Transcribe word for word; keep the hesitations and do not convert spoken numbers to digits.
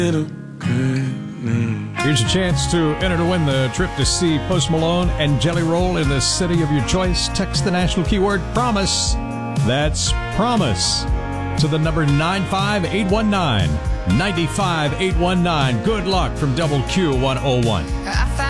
Here's a chance to enter to win the trip to see Post Malone and Jelly Roll in the city of your choice. Text the national keyword PROMISE. That's PROMISE to the number nine five eight one nine. nine five eight one nine. Good luck from Double Q one oh one.